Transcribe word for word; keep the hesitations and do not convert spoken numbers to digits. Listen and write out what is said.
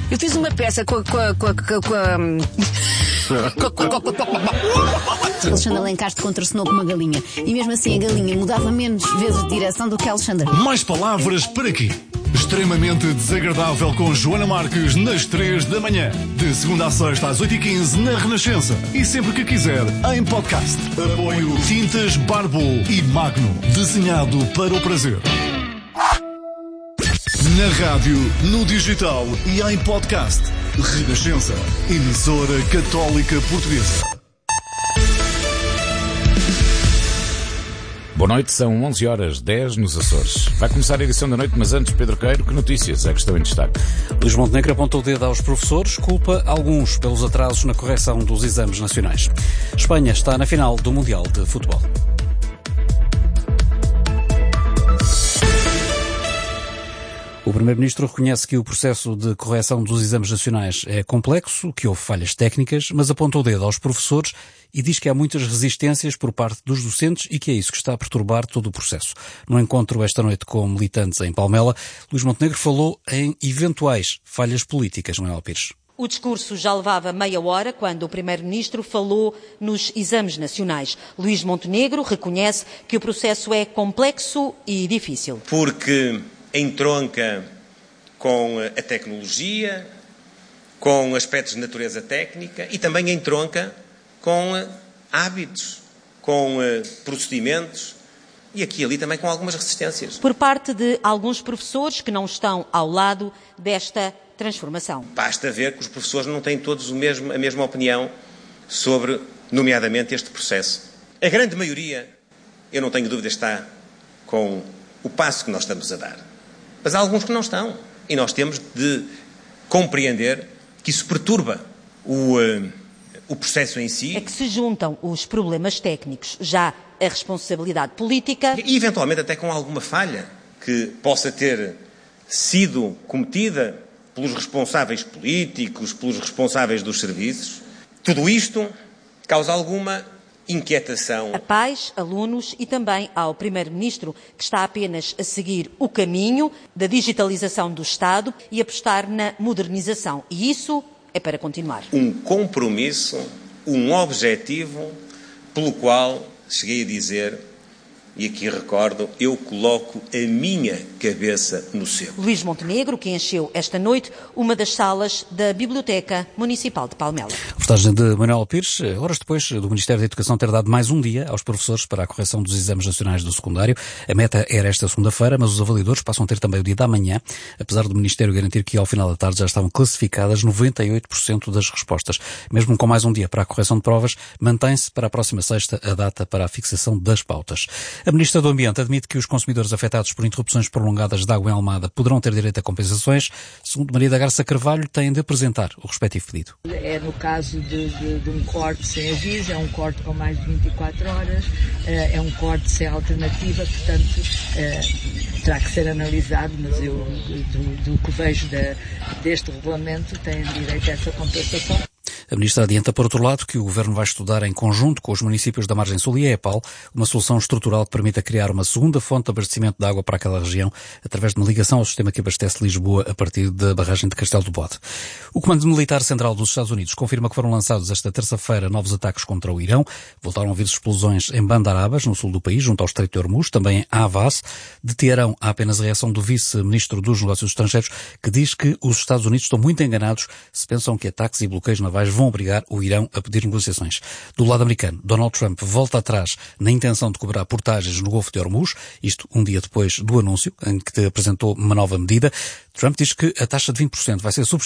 Eu fiz uma peça com a... Com a, com a, com a... Alexandre Alencastre contracenou com uma galinha. E mesmo assim a galinha mudava menos vezes de direção do que Alexandre. Mais palavras para quê? Extremamente desagradável com Joana Marques nas três da manhã. De segunda a sexta às oito e quinze na Renascença. E sempre que quiser, em podcast. Apoio Tintas Barbo e Magno. Desenhado para o prazer. Na rádio, no digital e em podcast. Renascença. Emissora Católica Portuguesa. Boa noite, são onze horas, dez nos Açores. Vai começar a edição da noite, mas antes, Pedro Queiro, que notícias é que estão em destaque? Luís Montenegro apontou o dedo aos professores, culpa alguns pelos atrasos na correção dos exames nacionais. Espanha está na final do Mundial de Futebol. O Primeiro-Ministro reconhece que o processo de correção dos exames nacionais é complexo, que houve falhas técnicas, mas aponta o dedo aos professores e diz que há muitas resistências por parte dos docentes e que é isso que está a perturbar todo o processo. No encontro esta noite com militantes em Palmela, Luís Montenegro falou em eventuais falhas políticas, Manuel Pires. O discurso já levava meia hora quando o Primeiro-Ministro falou nos exames nacionais. Luís Montenegro reconhece que o processo é complexo e difícil. Porque entronca com a tecnologia, com aspectos de natureza técnica e também entronca com hábitos, com procedimentos e aqui e ali também com algumas resistências. Por parte de alguns professores que não estão ao lado desta transformação. Basta ver que os professores não têm todos o mesmo, a mesma opinião sobre, nomeadamente, este processo. A grande maioria, eu não tenho dúvida, está com o passo que nós estamos a dar. Mas há alguns que não estão. E nós temos de compreender que isso perturba o, uh, o processo em si. É que se juntam os problemas técnicos, já a responsabilidade política. E, eventualmente, até com alguma falha que possa ter sido cometida pelos responsáveis políticos, pelos responsáveis dos serviços. Tudo isto causa alguma inquietação. A pais, alunos e também ao Primeiro-Ministro, que está apenas a seguir o caminho da digitalização do Estado e apostar na modernização. E isso é para continuar. Um compromisso, um objetivo pelo qual cheguei a dizer, e aqui recordo, eu coloco a minha cabeça no seu. Luís Montenegro, que encheu esta noite uma das salas da Biblioteca Municipal de Palmela. Reportagem de Manuel Pires, horas depois do Ministério da Educação ter dado mais um dia aos professores para a correção dos exames nacionais do secundário. A meta era esta segunda-feira, mas os avaliadores passam a ter também o dia da manhã, apesar do Ministério garantir que ao final da tarde já estavam classificadas noventa e oito por cento das respostas. Mesmo com mais um dia para a correção de provas, mantém-se para a próxima sexta a data para a fixação das pautas. A Ministra do Ambiente admite que os consumidores afetados por interrupções prolongadas de água em Almada poderão ter direito a compensações. Segundo Maria da Garça Carvalho, têm de apresentar o respectivo pedido. É no caso de, de, de um corte sem aviso, é um corte com mais de vinte e quatro horas, é um corte sem alternativa, portanto terá que ser analisado, mas eu, do, do que vejo de, deste regulamento, têm direito a essa compensação. A Ministra adianta, por outro lado, que o Governo vai estudar em conjunto com os municípios da Margem Sul e a EPAL uma solução estrutural que permita criar uma segunda fonte de abastecimento de água para aquela região através de uma ligação ao sistema que abastece Lisboa a partir da barragem de Castelo do Bode. O Comando Militar Central dos Estados Unidos confirma que foram lançados esta terça-feira novos ataques contra o Irão. Voltaram a ouvir explosões em Bandar Abbas, no sul do país, junto ao Estreito de Hormuz, também em Havas. De Teherão há apenas a reação do Vice-Ministro dos Negócios Estrangeiros, que diz que os Estados Unidos estão muito enganados se pensam que ataques e bloqueios navais vão obrigar o Irão a pedir negociações. Do lado americano, Donald Trump volta atrás na intenção de cobrar portagens no Golfo de Hormuz, isto um dia depois do anúncio em que apresentou uma nova medida. Trump diz que a taxa de vinte por cento vai ser substituída